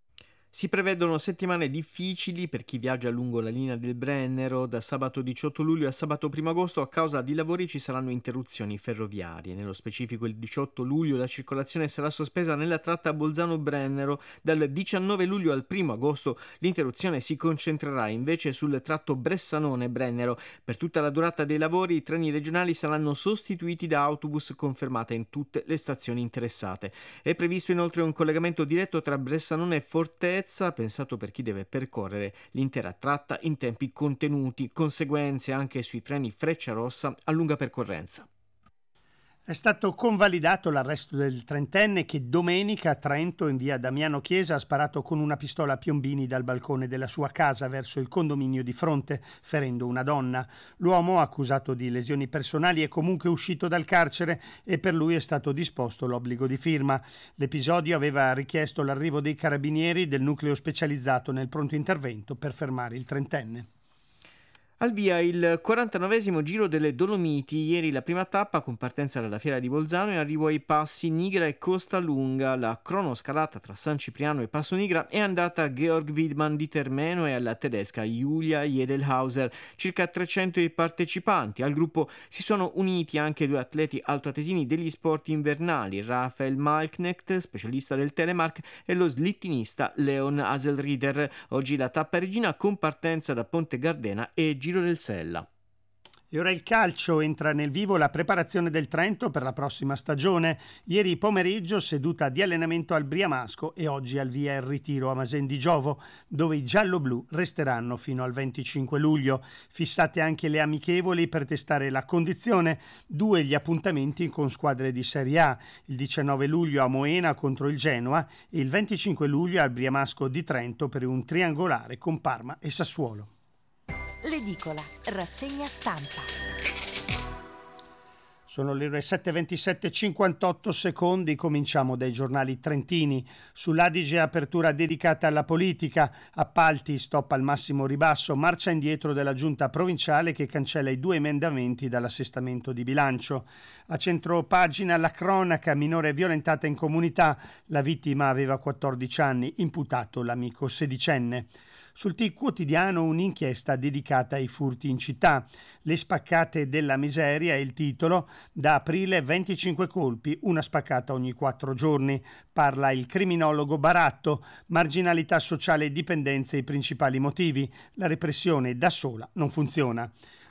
Si prevedono settimane difficili per chi viaggia lungo la linea del Brennero. Da sabato diciotto luglio a sabato primo agosto a causa di lavori ci saranno interruzioni ferroviarie. Nello specifico il diciotto luglio la circolazione sarà sospesa nella tratta Bolzano-Brennero. Dal diciannove luglio al primo agosto l'interruzione si concentrerà invece sul tratto Bressanone-Brennero. Per tutta la durata dei lavori i treni regionali saranno sostituiti da autobus, confermata in tutte le stazioni interessate. È previsto inoltre un collegamento diretto tra Bressanone e Fortezza, pensato per chi deve percorrere l'intera tratta in tempi contenuti, conseguenze anche sui treni Frecciarossa a lunga percorrenza. È stato convalidato l'arresto del trentenne che domenica a Trento, in via Damiano Chiesa, ha sparato con una pistola a piombini dal balcone della sua casa verso il condominio di fronte, ferendo una donna. L'uomo, accusato di lesioni personali, è comunque uscito dal carcere e per lui è stato disposto l'obbligo di firma. L'episodio aveva richiesto l'arrivo dei carabinieri del nucleo specializzato nel pronto intervento per fermare il trentenne. Al via il quarantanovesimo Giro delle Dolomiti, ieri la prima tappa con partenza dalla Fiera di Bolzano e arrivo ai passi Nigra e Costa Lunga. La cronoscalata tra San Cipriano e Passo Nigra è andata a Georg Widmann di Termeno e alla tedesca Julia Jedelhauser. Circa trecento i partecipanti. Al gruppo si sono uniti anche due atleti altoatesini degli sport invernali, Raphael Malknecht, specialista del Telemark, e lo slittinista Leon Haselrieder. Oggi la tappa regina con partenza da Ponte Gardena e Giro del Sella. E ora il calcio, entra nel vivo la preparazione del Trento per la prossima stagione. Ieri pomeriggio seduta di allenamento al Briamasco e oggi al via il ritiro a Masen di Giovo, dove i giallo-blu resteranno fino al venticinque luglio. Fissate anche le amichevoli per testare la condizione, due gli appuntamenti con squadre di Serie A, il diciannove luglio a Moena contro il Genoa e il venticinque luglio al Briamasco di Trento per un triangolare con Parma e Sassuolo. L'edicola, rassegna stampa. Sono le ore sette e ventisette e cinquantotto secondi, cominciamo dai giornali trentini. Sull'Adige apertura dedicata alla politica, appalti, stop al massimo ribasso, marcia indietro della giunta provinciale che cancella i due emendamenti dall'assestamento di bilancio. A centro pagina la cronaca, minore violentata in comunità, la vittima aveva quattordici anni, imputato l'amico sedicenne. Sul T quotidiano un'inchiesta dedicata ai furti in città. Le spaccate della miseria è il titolo. Da aprile venticinque colpi, una spaccata ogni quattro giorni. Parla il criminologo Baratto. Marginalità sociale e dipendenza i principali motivi. La repressione da sola non funziona.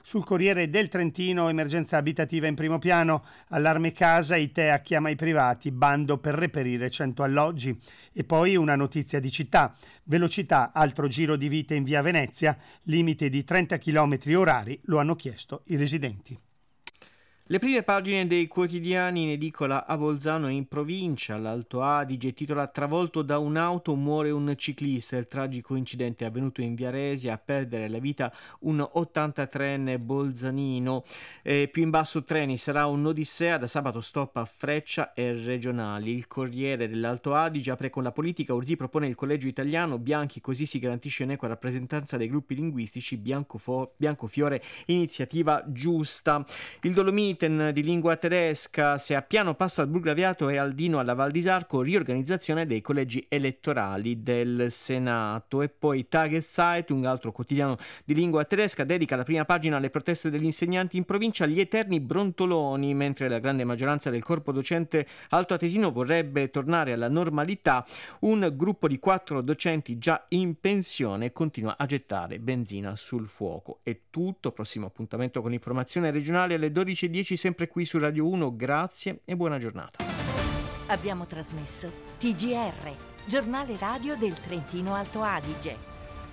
Sul Corriere del Trentino, emergenza abitativa in primo piano, allarme casa, I T E A chiama i privati, bando per reperire cento alloggi. E poi una notizia di città, velocità, altro giro di vite in via Venezia, limite di trenta chilometri orari, lo hanno chiesto i residenti. Le prime pagine dei quotidiani in edicola a Bolzano e in provincia. L'Alto Adige titola: travolto da un'auto muore un ciclista. Il tragico incidente è avvenuto in via Resia, a perdere la vita un ottantatreenne bolzanino. E più in basso treni, sarà un'odissea, da sabato stop a Freccia e regionali. Il Corriere dell'Alto Adige apre con la politica. Urzì propone il collegio italiano, Bianchi, così si garantisce un'equa rappresentanza dei gruppi linguistici. Biancofo- Biancofiore, iniziativa giusta. Il Dolomiti di lingua tedesca, se a Piano passa al Burgraviato e Aldino alla Val di Sarco, riorganizzazione dei collegi elettorali del Senato. E poi Tageszeitung, altro quotidiano di lingua tedesca, dedica la prima pagina alle proteste degli insegnanti in provincia, gli eterni brontoloni, mentre la grande maggioranza del corpo docente altoatesino vorrebbe tornare alla normalità. Un gruppo di quattro docenti già in pensione continua a gettare benzina sul fuoco. È tutto, prossimo appuntamento con l'informazione regionale alle dodici e dieci, sempre qui su Radio uno. Grazie e buona giornata. Abbiamo trasmesso T G R, giornale radio del Trentino Alto Adige.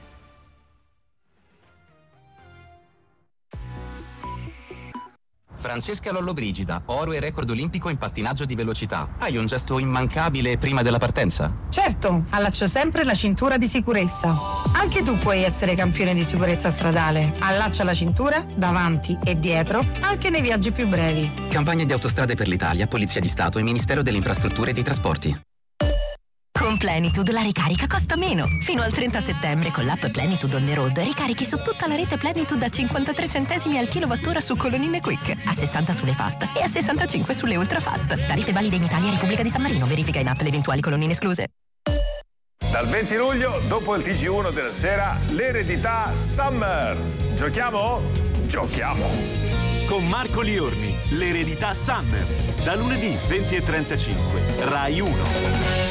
Francesca Lollobrigida, oro e record olimpico in pattinaggio di velocità. Hai un gesto immancabile prima della partenza? Certo, allaccio sempre la cintura di sicurezza. Anche tu puoi essere campione di sicurezza stradale. Allaccia la cintura davanti e dietro, anche nei viaggi più brevi. Campagna di Autostrade per l'Italia, Polizia di Stato e Ministero delle Infrastrutture e dei Trasporti. Con Plenitude la ricarica costa meno. Fino al trenta settembre con l'app Plenitude on the road ricarichi su tutta la rete Plenitude a cinquantatré centesimi al kilowattora su colonnine Quick, a sessanta sulle fast e a sessantacinque sulle ultra fast. Tariffe valide in Italia e Repubblica di San Marino. Verifica in app le eventuali colonnine escluse. Dal venti luglio, dopo il T G uno della sera, l'eredità Summer. Giochiamo? Giochiamo! Con Marco Liorni, l'eredità Summer. Da lunedì venti e trentacinque, Rai uno.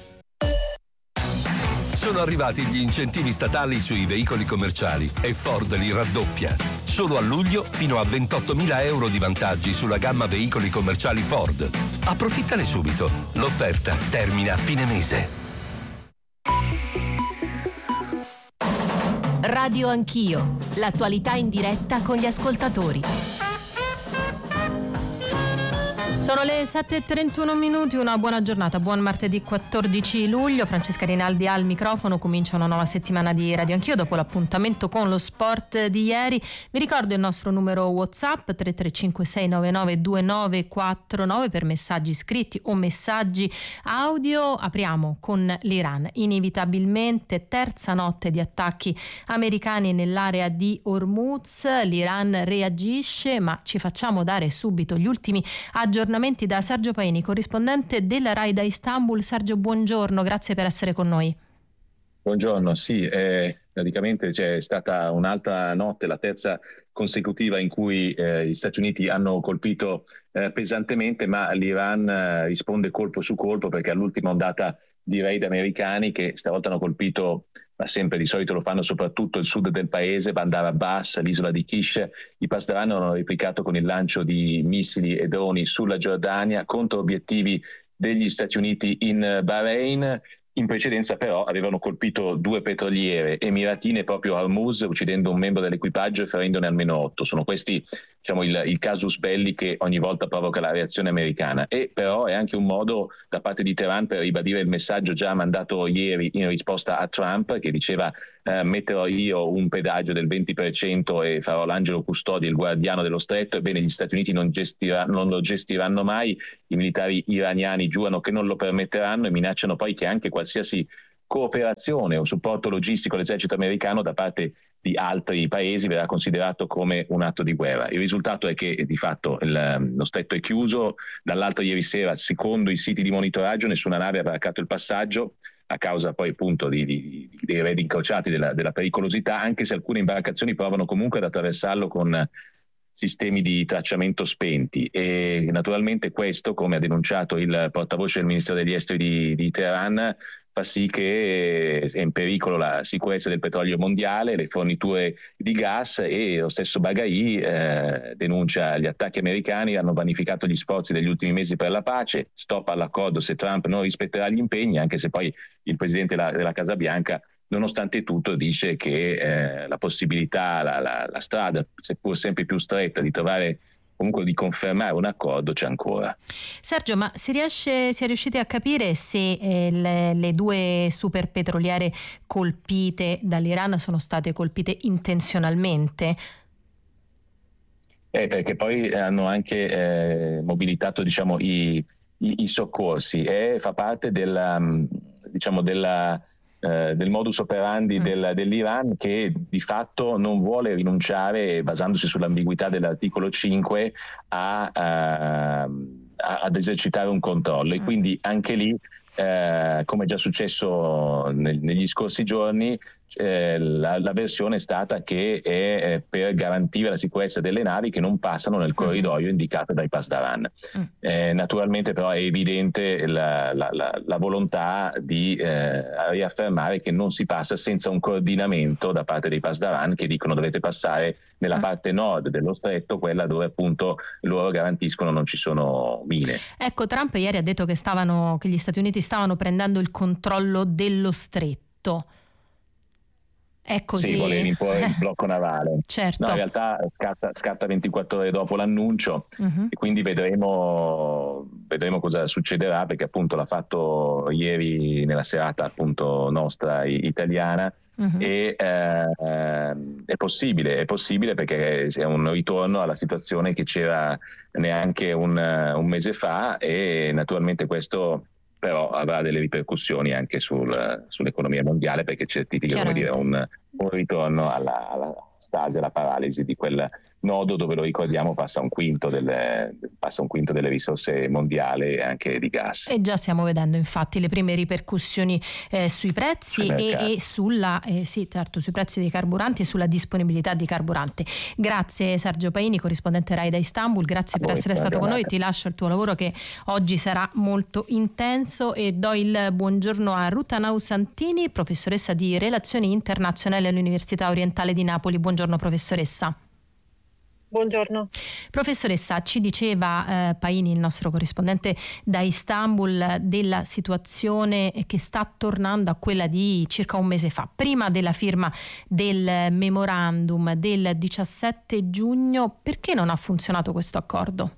Sono arrivati gli incentivi statali sui veicoli commerciali e Ford li raddoppia. Solo a luglio fino a ventottomila euro di vantaggi sulla gamma veicoli commerciali Ford. Approfittane subito. L'offerta termina a fine mese. Radio Anch'io, l'attualità in diretta con gli ascoltatori. Sono le sette e trentuno minuti, una buona giornata, buon martedì quattordici luglio. Francesca Rinaldi al microfono, comincia una nuova settimana di Radio Anch'io dopo l'appuntamento con lo sport di ieri. Vi ricordo il nostro numero WhatsApp tre tre cinque sei nove nove due nove quattro nove per messaggi scritti o messaggi audio. Apriamo con l'Iran, inevitabilmente terza notte di attacchi americani nell'area di Hormuz. L'Iran reagisce, ma ci facciamo dare subito gli ultimi aggiornamenti da Sergio Paini, corrispondente della Rai da Istanbul. Sergio, buongiorno, grazie per essere con noi. Buongiorno, sì, eh, praticamente c'è stata un'altra notte, la terza consecutiva in cui eh, gli Stati Uniti hanno colpito eh, pesantemente, ma l'Iran eh, risponde colpo su colpo, perché all'ultima ondata di raid americani, che stavolta hanno colpito, ma sempre di solito lo fanno soprattutto il sud del paese, Bandar Abbas, l'isola di Kish, i Pasdaran hanno replicato con il lancio di missili e droni sulla Giordania contro obiettivi degli Stati Uniti in Bahrain. In precedenza però avevano colpito due petroliere emiratine proprio a Hormuz, uccidendo un membro dell'equipaggio e ferendone almeno otto. Sono questi, diciamo, il, il casus belli che ogni volta provoca la reazione americana. E però è anche un modo da parte di Teheran per ribadire il messaggio già mandato ieri in risposta a Trump, che diceva eh, metterò io un pedaggio del venti per cento e farò l'angelo custode, il guardiano dello stretto. Ebbene, gli Stati Uniti non, gestirà, non lo gestiranno mai. I militari iraniani giurano che non lo permetteranno e minacciano poi che anche qualsiasi cooperazione o supporto logistico all'esercito americano da parte di altri paesi verrà considerato come un atto di guerra. Il risultato è che di fatto il, lo stretto è chiuso. Dall'altro ieri sera, secondo i siti di monitoraggio, nessuna nave ha varcato il passaggio a causa poi appunto di, di, dei raid incrociati, della, della pericolosità, anche se alcune imbarcazioni provano comunque ad attraversarlo con sistemi di tracciamento spenti, e naturalmente questo, come ha denunciato il portavoce del Ministero degli Esteri di, di Teheran, fa sì che è in pericolo la sicurezza del petrolio mondiale, le forniture di gas, e lo stesso Baghai eh, denuncia gli attacchi americani, hanno vanificato gli sforzi degli ultimi mesi per la pace, stop all'accordo se Trump non rispetterà gli impegni, anche se poi il presidente della, della Casa Bianca nonostante tutto dice che eh, la possibilità, la, la, la strada, seppur sempre più stretta, di trovare comunque di confermare un accordo c'è ancora. Sergio, ma si riesce, si è riusciti a capire se eh, le, le due super petroliere colpite dall'Iran sono state colpite intenzionalmente? Eh, perché poi hanno anche eh, mobilitato, diciamo, i, i, i soccorsi, e fa parte della, diciamo, della Eh, del modus operandi mm. del, dell'Iran, che di fatto non vuole rinunciare, basandosi sull'ambiguità dell'articolo cinque, a, a, a, ad esercitare un controllo. E quindi anche lì, eh, come è già successo nel, negli scorsi giorni, eh, la, la versione è stata che è eh, per garantire la sicurezza delle navi che non passano nel corridoio mm. indicato dai Pasdaran. Mm. Eh, naturalmente però è evidente la, la, la, la volontà di eh, riaffermare che non si passa senza un coordinamento da parte dei Pasdaran, che dicono dovete passare nella mm. parte nord dello stretto, quella dove appunto loro garantiscono non ci sono mine. Ecco, Trump ieri ha detto che, stavano, che gli Stati Uniti stavano prendendo il controllo dello stretto. È così. Sì, voleva imporre il blocco navale. Certo. No, in realtà scatta, scatta ventiquattro ore dopo l'annuncio, uh-huh. e quindi vedremo, vedremo cosa succederà, perché appunto l'ha fatto ieri nella serata appunto nostra italiana. Uh-huh. E eh, è possibile, è possibile perché è un ritorno alla situazione che c'era neanche un, un mese fa, e naturalmente questo però avrà delle ripercussioni anche sul, sull'economia mondiale, perché certifica, come dire, un, un ritorno alla, alla stasi, alla paralisi di quel nodo dove, lo ricordiamo, passa un quinto delle, passa un quinto delle risorse mondiali e anche di gas. E già stiamo vedendo infatti le prime ripercussioni eh, sui prezzi e, e sulla eh, sì, certo, sui prezzi dei carburanti e sulla disponibilità di carburante. Grazie Sergio Paini, corrispondente Rai da Istanbul, grazie A per essere stato con noi. Ti lascio il tuo lavoro che oggi sarà molto intenso, e do il buongiorno a Ruta Nausantini, professoressa di Relazioni Internazionali all'Università Orientale di Napoli. Buongiorno professoressa. Buongiorno. Professoressa, ci diceva eh, Paini, il nostro corrispondente da Istanbul, della situazione che sta tornando a quella di circa un mese fa, prima della firma del memorandum del diciassette giugno. Perché non ha funzionato questo accordo?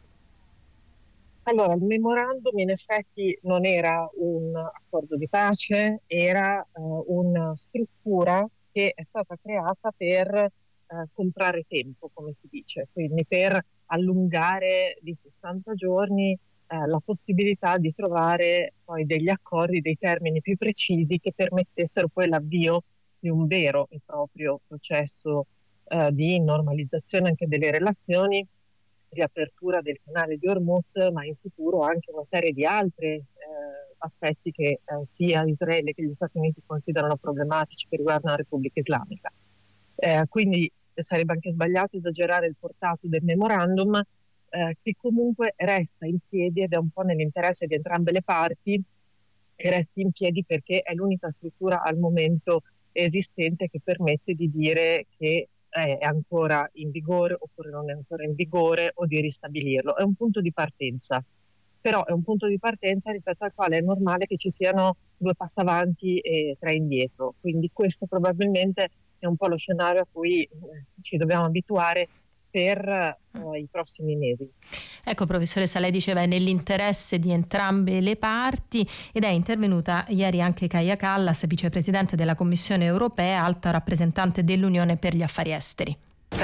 Allora, il memorandum in effetti non era un accordo di pace, era uh, una struttura che è stata creata per Uh, comprare tempo, come si dice, quindi per allungare di sessanta giorni uh, la possibilità di trovare poi degli accordi, dei termini più precisi che permettessero poi l'avvio di un vero e proprio processo uh, di normalizzazione anche delle relazioni, di apertura del canale di Hormuz, ma in futuro anche una serie di altri uh, aspetti che uh, sia Israele che gli Stati Uniti considerano problematici, che riguardano la Repubblica Islamica. Uh, quindi sarebbe anche sbagliato esagerare il portato del memorandum, eh, che comunque resta in piedi, ed è un po' nell'interesse di entrambe le parti che resti in piedi, perché è l'unica struttura al momento esistente che permette di dire che è ancora in vigore oppure non è ancora in vigore, o di ristabilirlo. È un punto di partenza, però è un punto di partenza rispetto al quale è normale che ci siano due passi avanti e tre indietro, quindi questo probabilmente è un po' lo scenario a cui ci dobbiamo abituare per uh, i prossimi mesi. Ecco professoressa, lei diceva è nell'interesse di entrambe le parti, ed è intervenuta ieri anche Kaja Kallas, vicepresidente della Commissione europea, alta rappresentante dell'Unione per gli affari esteri.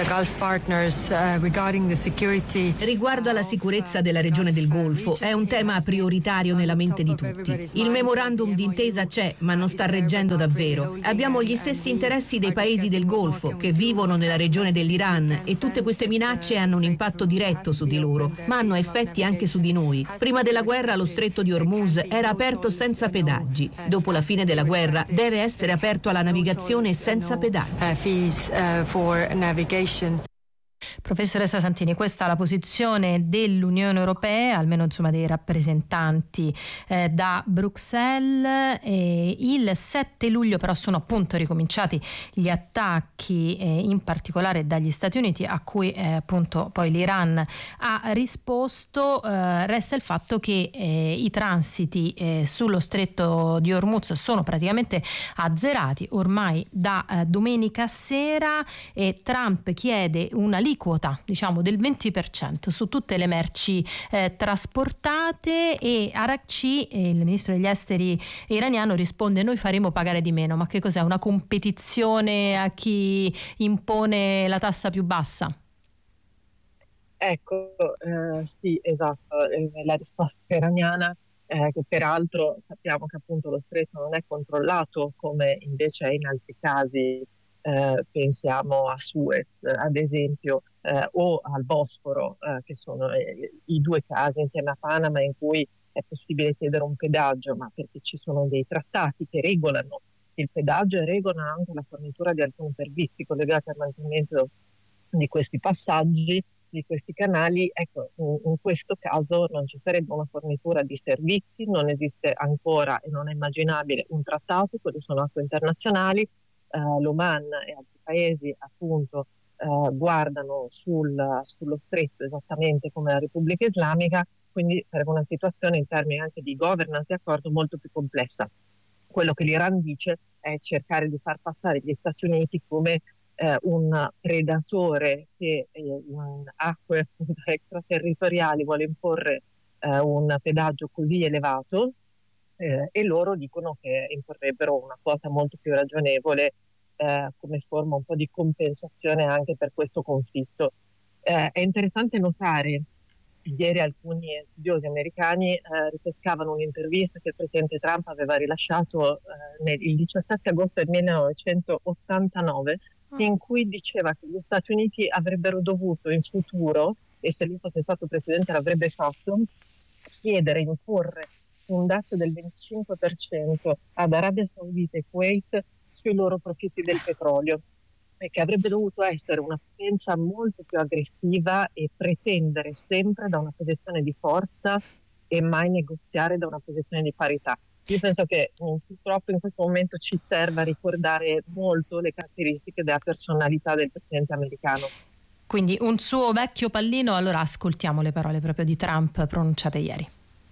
Riguardo alla sicurezza della regione del Golfo, è un tema prioritario nella mente di tutti. Il memorandum d'intesa c'è, ma non sta reggendo davvero. Abbiamo gli stessi interessi dei paesi del Golfo, che vivono nella regione dell'Iran, e tutte queste minacce hanno un impatto diretto su di loro, ma hanno effetti anche su di noi. Prima della guerra lo stretto di Hormuz era aperto senza pedaggi. Dopo la fine della guerra deve essere aperto alla navigazione senza pedaggi. Professoressa Santini, questa è la posizione dell'Unione Europea, almeno insomma dei rappresentanti eh, da Bruxelles. E il sette luglio però sono appunto ricominciati gli attacchi, eh, in particolare dagli Stati Uniti, a cui eh, appunto poi l'Iran ha risposto. Eh, resta il fatto che eh, i transiti eh, sullo stretto di Hormuz sono praticamente azzerati ormai da eh, domenica sera, e Trump chiede un'aliquota diciamo del venti per cento su tutte le merci eh, trasportate, e Arakci, eh, il ministro degli esteri iraniano, risponde: noi faremo pagare di meno. Ma che cos'è? Una competizione a chi impone la tassa più bassa? Ecco, eh, sì, esatto, eh, la risposta iraniana, eh, che peraltro sappiamo che appunto lo stretto non è controllato come invece è in altri casi. Eh, pensiamo a Suez, ad esempio, eh, o al Bosforo, eh, che sono eh, i due casi insieme a Panama in cui è possibile chiedere un pedaggio, ma perché ci sono dei trattati che regolano il pedaggio e regolano anche la fornitura di alcuni servizi collegati al mantenimento di questi passaggi, di questi canali. Ecco, in, in questo caso non ci sarebbe una fornitura di servizi, non esiste ancora e non è immaginabile un trattato, quelli sono acque internazionali. Uh, l'Oman e altri paesi appunto uh, guardano sul, sullo stretto esattamente come la Repubblica Islamica, quindi sarebbe una situazione in termini anche di governance di accordo molto più complessa. Quello che l'Iran dice è cercare di far passare gli Stati Uniti come eh, un predatore che eh, in acque appunto extraterritoriali vuole imporre eh, un pedaggio così elevato. Eh, e loro dicono che imporrebbero una quota molto più ragionevole eh, come forma un po' di compensazione anche per questo conflitto. Eh, è interessante notare, ieri alcuni studiosi americani eh, ripescavano un'intervista che il presidente Trump aveva rilasciato eh, nel, il diciassette agosto del millenovecentottantanove, in cui diceva che gli Stati Uniti avrebbero dovuto in futuro, e se lui fosse stato presidente l'avrebbe fatto, chiedere, imporre un dazio del venticinque per cento ad Arabia Saudita e Kuwait sui loro profitti del petrolio, e che avrebbe dovuto essere una potenza molto più aggressiva e pretendere sempre da una posizione di forza e mai negoziare da una posizione di parità. Io penso che purtroppo in questo momento ci serva a ricordare molto le caratteristiche della personalità del presidente americano. Quindi un suo vecchio pallino. Allora ascoltiamo le parole proprio di Trump pronunciate ieri.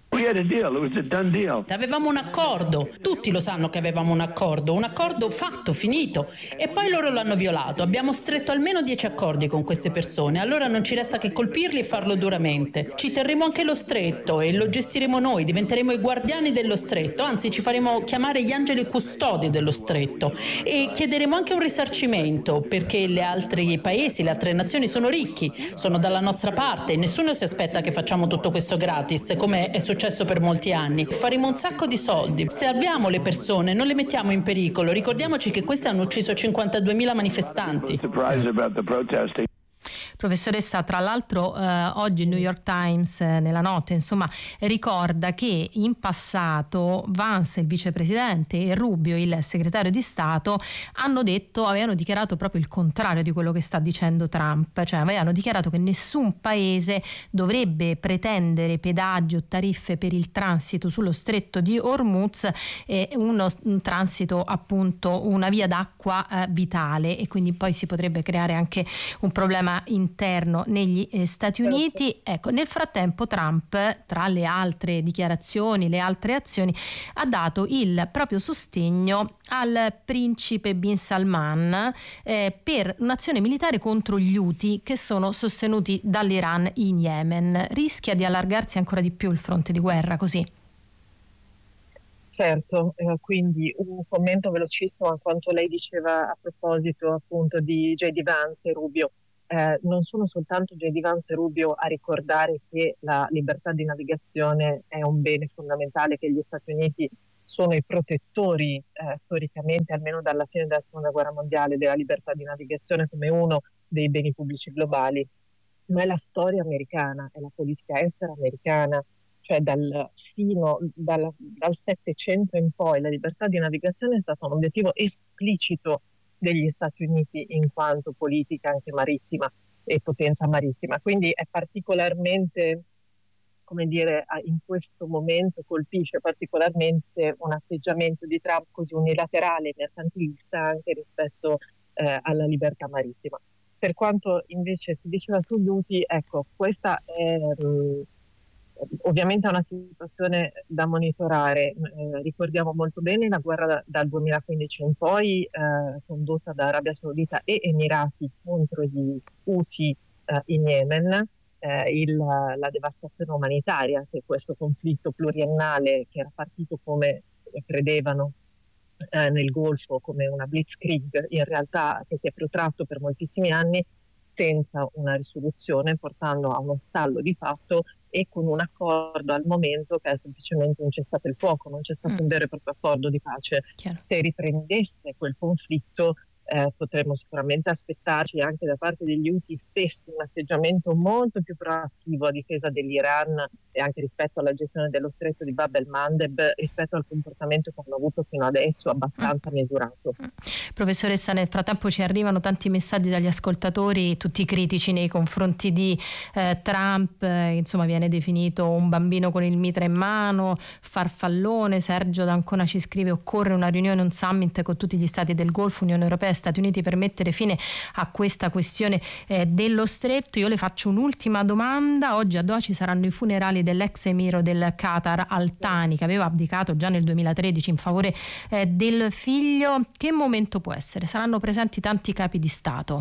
Avevamo un accordo, tutti lo sanno che avevamo un accordo, un accordo fatto, finito, e poi loro l'hanno violato. Abbiamo stretto almeno dieci accordi con queste persone, allora non ci resta che colpirli e farlo duramente. Ci terremo anche lo stretto e lo gestiremo noi, diventeremo i guardiani dello stretto, anzi ci faremo chiamare gli angeli custodi dello stretto, e chiederemo anche un risarcimento, perché gli altri paesi, le altre nazioni sono ricchi, sono dalla nostra parte e nessuno si aspetta che facciamo tutto questo gratis, come è successo per molti anni. Faremo un sacco di soldi, salviamo le persone, non le mettiamo in pericolo. Ricordiamoci che questi hanno ucciso cinquantaduemila manifestanti. Professoressa, tra l'altro eh, oggi il New York Times eh, nella notte insomma ricorda che in passato Vance, il vicepresidente, e Rubio, il segretario di Stato, hanno detto, avevano dichiarato proprio il contrario di quello che sta dicendo Trump, cioè avevano dichiarato che nessun paese dovrebbe pretendere pedaggi o tariffe per il transito sullo stretto di Hormuz, eh, uno un transito appunto una via d'acqua eh, vitale, e quindi poi si potrebbe creare anche un problema interno negli eh, Stati Uniti. Ecco, nel frattempo Trump, tra le altre dichiarazioni, le altre azioni, ha dato il proprio sostegno al principe Bin Salman eh, per un'azione militare contro gli Houthi che sono sostenuti dall'Iran in Yemen. Rischia di allargarsi ancora di più il fronte di guerra così? Certo, eh, quindi un commento velocissimo a quanto lei diceva a proposito appunto di J D Vance e Rubio. Eh, non sono soltanto J D Vance e Rubio a ricordare che la libertà di navigazione è un bene fondamentale, che gli Stati Uniti sono i protettori eh, storicamente, almeno dalla fine della seconda guerra mondiale, della libertà di navigazione come uno dei beni pubblici globali, ma è la storia americana, è la politica estera americana, cioè dal, fino, dal, dal Settecento in poi la libertà di navigazione è stato un obiettivo esplicito degli Stati Uniti in quanto politica anche marittima. e potenza marittima. Quindi è particolarmente, come dire, in questo momento colpisce particolarmente un atteggiamento di Trump così unilaterale e mercantilista anche rispetto eh, alla libertà marittima. Per quanto invece si diceva sugli Houthi, ecco, questa è mh, ovviamente è una situazione da monitorare. Eh, ricordiamo molto bene la guerra da, dal duemilaquindici in poi eh, condotta da Arabia Saudita e Emirati contro gli Houthi eh, in Yemen, eh, il, la devastazione umanitaria che questo conflitto pluriennale, che era partito come credevano eh, nel Golfo come una blitzkrieg, in realtà che si è protratto per moltissimi anni senza una risoluzione, portando a uno stallo di fatto e con un accordo al momento che è semplicemente un cessate il fuoco, non c'è stato mm. un vero e proprio accordo di pace. Chiaro. Se riprendesse quel conflitto eh, potremmo sicuramente aspettarci anche da parte degli Houthi stessi un atteggiamento molto più proattivo a difesa dell'Iran e anche rispetto alla gestione dello stretto di Bab el-Mandeb, rispetto al comportamento che hanno avuto fino adesso abbastanza mm. misurato. Mm. Professoressa, nel frattempo ci arrivano tanti messaggi dagli ascoltatori, tutti critici nei confronti di eh, Trump, eh, insomma viene definito un bambino con il mitra in mano, farfallone. Sergio d'Ancona ci scrive: occorre una riunione, un summit con tutti gli stati del Golfo, Unione Europea, Stati Uniti, per mettere fine a questa questione eh, dello stretto. Io le faccio un'ultima domanda. Oggi a Doha ci saranno i funerali dell'ex emiro del Qatar Al Thani, che aveva abdicato già nel duemilatredici in favore eh, del figlio. Che momento può essere? Saranno presenti tanti capi di Stato.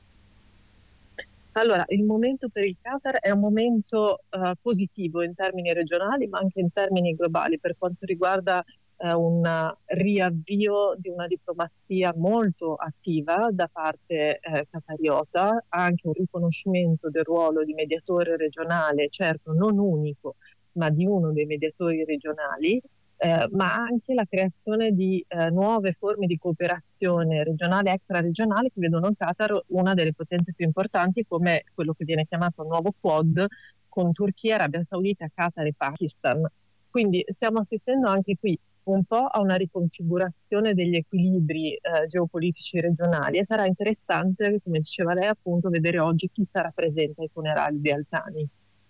Allora, il momento per il Qatar è un momento uh, positivo in termini regionali, ma anche in termini globali per quanto riguarda un riavvio di una diplomazia molto attiva da parte eh, qatariota, anche un riconoscimento del ruolo di mediatore regionale, certo non unico, ma di uno dei mediatori regionali, eh, ma anche la creazione di eh, nuove forme di cooperazione regionale e extraregionale che vedono il Qatar una delle potenze più importanti, come quello che viene chiamato nuovo Quad, con Turchia, Arabia Saudita, Qatar e Pakistan. Quindi stiamo assistendo anche qui un po' a una riconfigurazione degli equilibri eh, geopolitici regionali e sarà interessante, come diceva lei appunto, vedere oggi chi sarà presente ai funerali di Al Thani.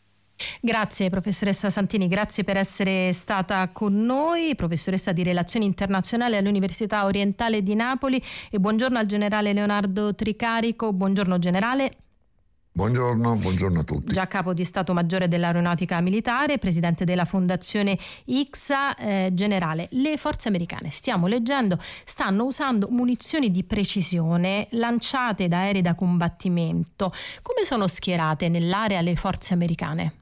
Grazie professoressa Santini, grazie per essere stata con noi, professoressa di Relazioni Internazionali all'Università Orientale di Napoli, e buongiorno al generale Leonardo Tricarico. Buongiorno generale. Buongiorno, buongiorno a tutti. Già capo di Stato Maggiore dell'Aeronautica Militare, presidente della Fondazione I C S A. Eh, generale, le forze americane, stiamo leggendo, stanno usando munizioni di precisione lanciate da aerei da combattimento. Come sono schierate nell'area le forze americane?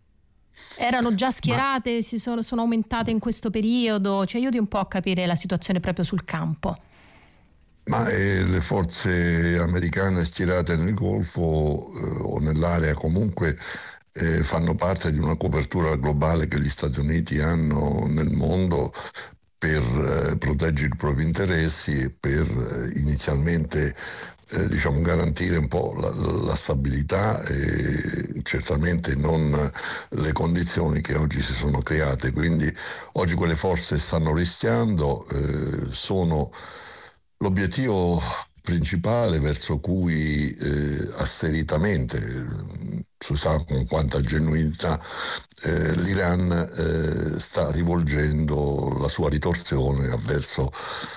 Erano già schierate, Ma... si sono, sono aumentate in questo periodo? Ci aiuti un po' a capire la situazione proprio sul campo. Ma eh, le forze americane schierate nel Golfo eh, o nell'area comunque eh, fanno parte di una copertura globale che gli Stati Uniti hanno nel mondo per eh, proteggere i propri interessi e per eh, inizialmente eh, diciamo garantire un po' la, la stabilità e certamente non le condizioni che oggi si sono create. Quindi oggi quelle forze stanno rischiando, eh, sono l'obiettivo principale verso cui eh, asseritamente, si sa con quanta genuinità, eh, l'Iran eh, sta rivolgendo la sua ritorsione verso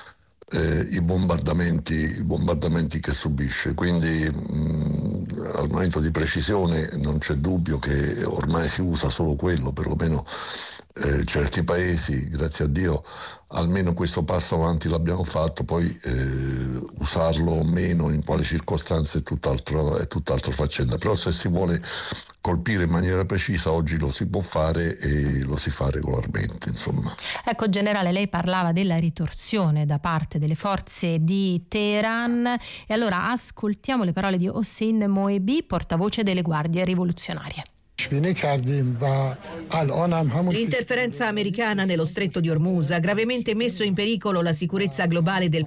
eh, i bombardamenti, i bombardamenti che subisce. Quindi mh, al momento di precisione non c'è dubbio che ormai si usa solo quello, perlomeno Eh, certi paesi, grazie a Dio, almeno questo passo avanti l'abbiamo fatto. Poi eh, usarlo o meno, in quale circostanze, è tutt'altro, è tutt'altra faccenda. Però se si vuole colpire in maniera precisa oggi lo si può fare e lo si fa regolarmente, insomma. Ecco generale, lei parlava della ritorsione da parte delle forze di Teheran, e allora ascoltiamo le parole di Hossein Moebi, portavoce delle guardie rivoluzionarie. L'interferenza americana nello stretto di Hormuz ha gravemente messo in pericolo la sicurezza globale del